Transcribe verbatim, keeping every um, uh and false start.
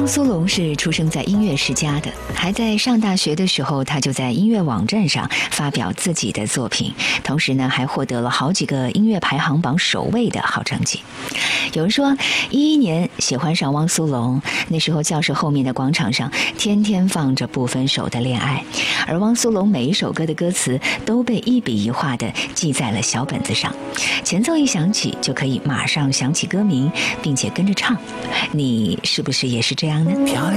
苏龙是出生在音乐世家的，还在上大学的时候，他就在音乐网站上发表自己的作品，同时呢，还获得了好几个音乐排行榜首位的好成绩。有人说，一一年喜欢上汪苏泷，那时候教室后面的广场上天天放着不分手的恋爱，而汪苏泷每一首歌的歌词都被一笔一画地记在了小本子上，前奏一响起就可以马上想起歌名，并且跟着唱。你是不是也是这样呢？ 漂亮